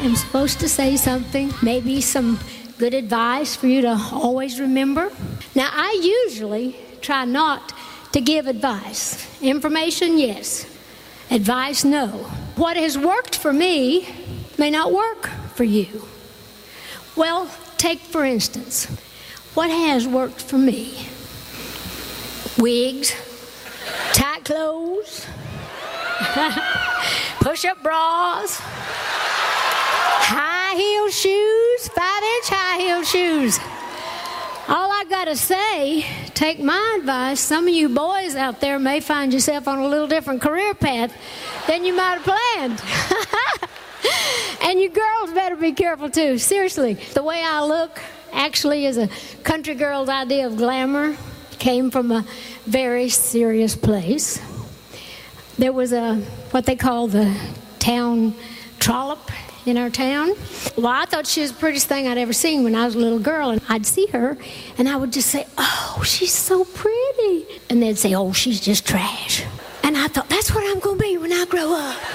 am supposed to say something, maybe some good advice for you to always remember. Now, I usually try not to give advice. Information, yes. Advice, no. What has worked for me may not work for you. Well, take for instance, what has worked for me? Wigs, tight clothes, push-up bras, high heel shoes, 5-inch high heel shoes. All I gotta say, take my advice. Some of you boys out there may find yourself on a little different career path than you might have planned. And you girls better be careful too. Seriously, the way I look actually is a country girl's idea of glamour. Came from a very serious place. There was what they call the town trollop in our town. Well, I thought she was the prettiest thing I'd ever seen when I was a little girl, and I'd see her, and I would just say, "Oh, she's so pretty," and they'd say, "Oh, she's just trash." And I thought, that's what I'm going to be when I grow up.